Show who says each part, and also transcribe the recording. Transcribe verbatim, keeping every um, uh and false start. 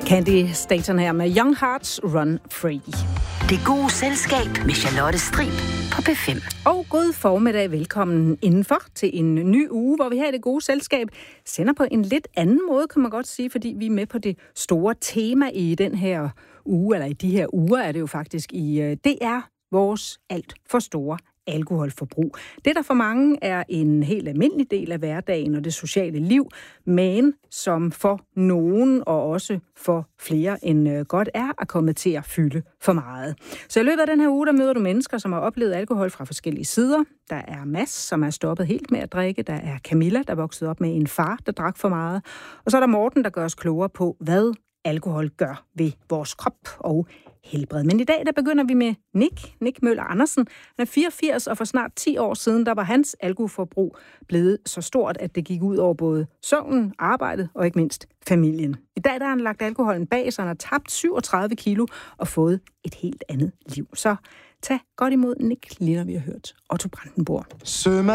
Speaker 1: Candy Staton her med Young Hearts Run Free.
Speaker 2: Det gode selskab med Charlotte Strib på P fem.
Speaker 1: Og god formiddag, velkommen indenfor til en ny uge, hvor vi her i det gode selskab sender på en lidt anden måde, kan man godt sige, fordi vi er med på det store tema i den her uge, eller i de her uger er det jo faktisk i, det er vores alt for store alkoholforbrug. Det, der for mange er en helt almindelig del af hverdagen og det sociale liv, men som for nogen og også for flere end godt er, er kommet til at fylde for meget. Så i løbet af den her uge, der møder du mennesker, som har oplevet alkohol fra forskellige sider. Der er Mads, som er stoppet helt med at drikke. Der er Camilla, der voksede op med en far, der drak for meget. Og så er der Morten, der gør os klogere på, hvad alkohol gør ved vores krop og helbred. Men i dag, der begynder vi med Nick, Nick Møller Andersen. Han er fireogfirs, og for snart ti år siden, der var hans alkoholforbrug blevet så stort, at det gik ud over både søvnen, arbejdet og ikke mindst familien. I dag, der har han lagt alkoholen bag sig, han har tabt syvogtredive kilo og fået et helt andet liv. Så tag godt imod Nick, lige når vi har hørt Otto Brandenburg.